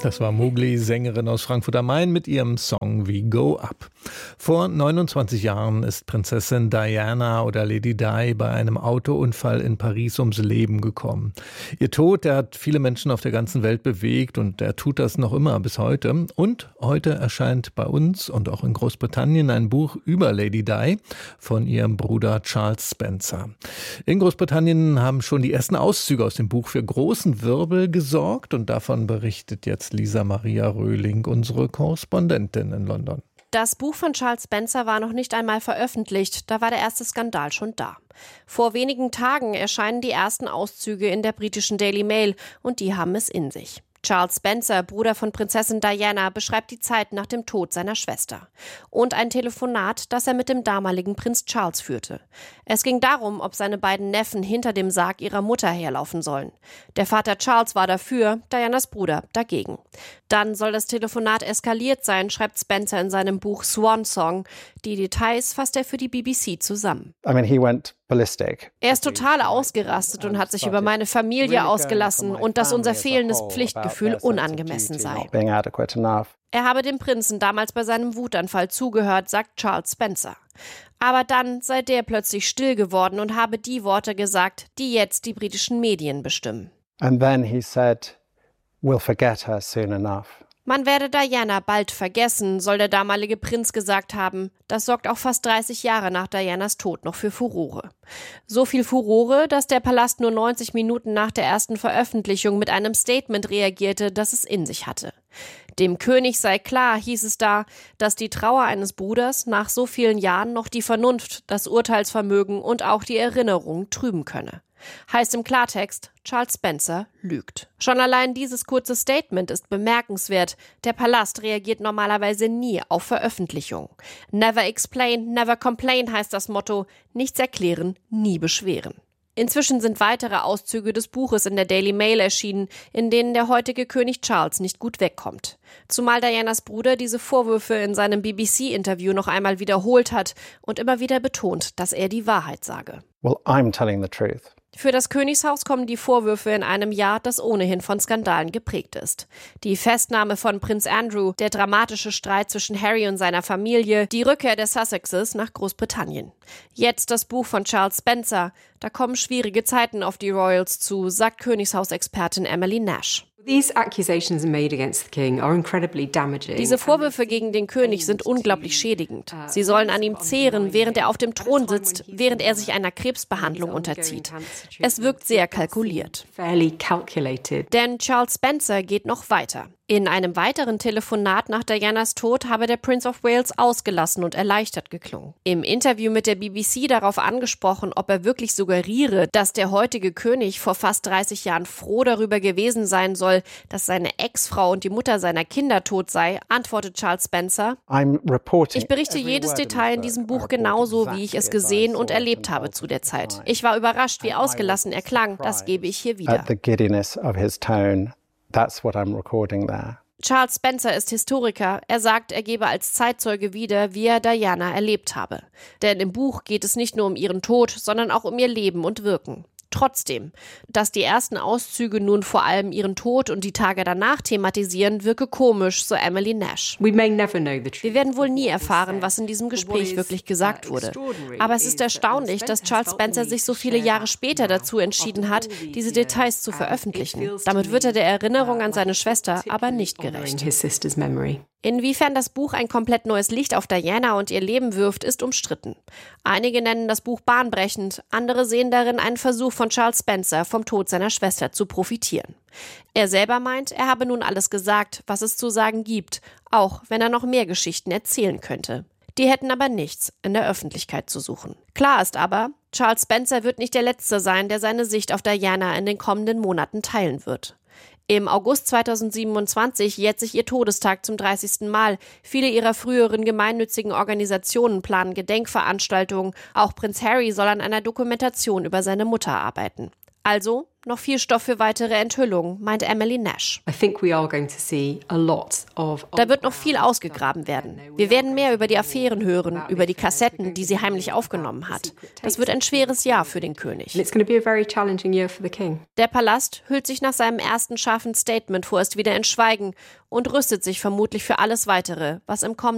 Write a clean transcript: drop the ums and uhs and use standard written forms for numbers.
Das war Mowgli, Sängerin aus Frankfurt am Main mit ihrem Song We Go Up. Vor 29 Jahren ist Prinzessin Diana oder Lady Di bei einem Autounfall in Paris ums Leben gekommen. Ihr Tod, der hat viele Menschen auf der ganzen Welt bewegt und er tut das noch immer bis heute. Und heute erscheint bei uns und auch in Großbritannien ein Buch über Lady Di von ihrem Bruder Charles Spencer. In Großbritannien haben schon die ersten Auszüge aus dem Buch für großen Wirbel gesorgt und davon berichtet jetzt Lisa Maria Röhling, unsere Korrespondentin in London. Das Buch von Charles Spencer war noch nicht einmal veröffentlicht, da war der erste Skandal schon da. Vor wenigen Tagen erscheinen die ersten Auszüge in der britischen Daily Mail und die haben es in sich. Charles Spencer, Bruder von Prinzessin Diana, beschreibt die Zeit nach dem Tod seiner Schwester. Und ein Telefonat, das er mit dem damaligen Prinz Charles führte. Es ging darum, ob seine beiden Neffen hinter dem Sarg ihrer Mutter herlaufen sollen. Der Vater Charles war dafür, Dianas Bruder dagegen. Dann soll das Telefonat eskaliert sein, schreibt Spencer in seinem Buch Swan Song. Die Details fasst er für die BBC zusammen. Er ist total ausgerastet und hat sich über meine Familie ausgelassen und dass unser fehlendes Pflichtgefühl unangemessen sei. Er habe dem Prinzen damals bei seinem Wutanfall zugehört, sagt Charles Spencer. Aber dann sei der plötzlich still geworden und habe die Worte gesagt, die jetzt die britischen Medien bestimmen. And then he said, "We'll forget her soon enough." Man werde Diana bald vergessen, soll der damalige Prinz gesagt haben. Das sorgt auch fast 30 Jahre nach Dianas Tod noch für Furore. So viel Furore, dass der Palast nur 90 Minuten nach der ersten Veröffentlichung mit einem Statement reagierte, das es in sich hatte. Dem König sei klar, hieß es da, dass die Trauer eines Bruders nach so vielen Jahren noch die Vernunft, das Urteilsvermögen und auch die Erinnerung trüben könne. Heißt im Klartext, Charles Spencer lügt. Schon allein dieses kurze Statement ist bemerkenswert. Der Palast reagiert normalerweise nie auf Veröffentlichung. Never explain, never complain heißt das Motto. Nichts erklären, nie beschweren. Inzwischen sind weitere Auszüge des Buches in der Daily Mail erschienen, in denen der heutige König Charles nicht gut wegkommt. Zumal Dianas Bruder diese Vorwürfe in seinem BBC-Interview noch einmal wiederholt hat und immer wieder betont, dass er die Wahrheit sage. Well, I'm telling the truth. Für das Königshaus kommen die Vorwürfe in einem Jahr, das ohnehin von Skandalen geprägt ist. Die Festnahme von Prinz Andrew, der dramatische Streit zwischen Harry und seiner Familie, die Rückkehr der Sussexes nach Großbritannien. Jetzt das Buch von Charles Spencer. Da kommen schwierige Zeiten auf die Royals zu, sagt Königshausexpertin Emily Nash. Diese Vorwürfe gegen den König sind unglaublich schädigend. Sie sollen an ihm zehren, während er auf dem Thron sitzt, während er sich einer Krebsbehandlung unterzieht. Es wirkt sehr kalkuliert. Denn Charles Spencer geht noch weiter. In einem weiteren Telefonat nach Dianas Tod habe der Prince of Wales ausgelassen und erleichtert geklungen. Im Interview mit der BBC darauf angesprochen, ob er wirklich suggeriere, dass der heutige König vor fast 30 Jahren froh darüber gewesen sein soll, dass seine Ex-Frau und die Mutter seiner Kinder tot sei, antwortet Charles Spencer: Ich berichte jedes Detail in diesem Buch genauso, wie ich es gesehen und erlebt habe zu der Zeit. Ich war überrascht, wie ausgelassen er klang. Das gebe ich hier wieder. That's what I'm recording there. Charles Spencer ist Historiker. Er sagt, er gebe als Zeitzeuge wieder, wie er Diana erlebt habe. Denn im Buch geht es nicht nur um ihren Tod, sondern auch um ihr Leben und Wirken. Trotzdem, dass die ersten Auszüge nun vor allem ihren Tod und die Tage danach thematisieren, wirke komisch, so Emily Nash. Wir werden wohl nie erfahren, was in diesem Gespräch wirklich gesagt wurde. Aber es ist erstaunlich, dass Charles Spencer sich so viele Jahre später dazu entschieden hat, diese Details zu veröffentlichen. Damit wird er der Erinnerung an seine Schwester aber nicht gerecht. Inwiefern das Buch ein komplett neues Licht auf Diana und ihr Leben wirft, ist umstritten. Einige nennen das Buch bahnbrechend, andere sehen darin einen Versuch von Charles Spencer, vom Tod seiner Schwester zu profitieren. Er selber meint, er habe nun alles gesagt, was es zu sagen gibt, auch wenn er noch mehr Geschichten erzählen könnte. Die hätten aber nichts in der Öffentlichkeit zu suchen. Klar ist aber, Charles Spencer wird nicht der Letzte sein, der seine Sicht auf Diana in den kommenden Monaten teilen wird. Im August 2027 jährt sich ihr Todestag zum 30. Mal. Viele ihrer früheren gemeinnützigen Organisationen planen Gedenkveranstaltungen. Auch Prinz Harry soll an einer Dokumentation über seine Mutter arbeiten. Also noch viel Stoff für weitere Enthüllungen, meint Emily Nash. Da wird noch viel ausgegraben werden. Wir werden mehr über die Affären hören, über die Kassetten, die sie heimlich aufgenommen hat. Das wird ein schweres Jahr für den König. Der Palast hüllt sich nach seinem ersten scharfen Statement vorerst wieder in Schweigen und rüstet sich vermutlich für alles Weitere, was im kommenden